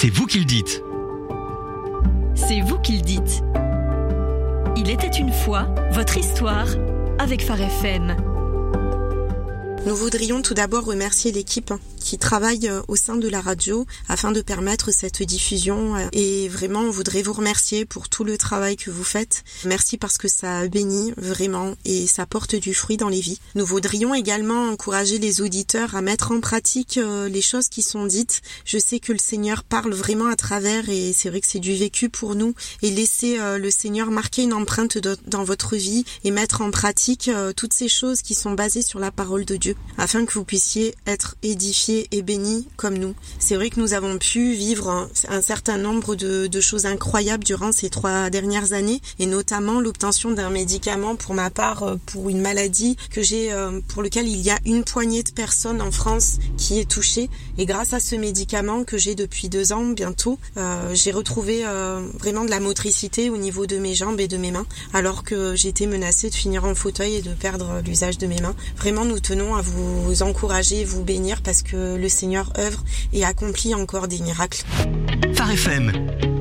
C'est vous qui le dites. C'est vous qui le dites. Il était une fois votre histoire avec Phare FM. Nous voudrions tout d'abord remercier l'équipe qui travaille au sein de la radio afin de permettre cette diffusion et vraiment on voudrait vous remercier pour tout le travail que vous faites. Merci parce que ça bénit vraiment et ça porte du fruit dans les vies. Nous voudrions également encourager les auditeurs à mettre en pratique les choses qui sont dites. Je sais que le Seigneur parle vraiment à travers et c'est vrai que c'est du vécu pour nous et laisser le Seigneur marquer une empreinte dans votre vie et mettre en pratique toutes ces choses qui sont basées sur la parole de Dieu afin que vous puissiez être édifiés et bénis comme nous. C'est vrai que nous avons pu vivre un certain nombre de choses incroyables durant ces 3 dernières années et notamment l'obtention d'un médicament pour ma part pour une maladie que j'ai pour lequel il y a une poignée de personnes en France qui est touchée et grâce à ce médicament que j'ai depuis 2 ans bientôt, j'ai retrouvé vraiment de la motricité au niveau de mes jambes et de mes mains alors que j'étais menacée de finir en fauteuil et de perdre l'usage de mes mains. Vraiment nous tenons à vous encourager, vous bénir parce que le Seigneur œuvre et accomplit encore des miracles. Phare FM.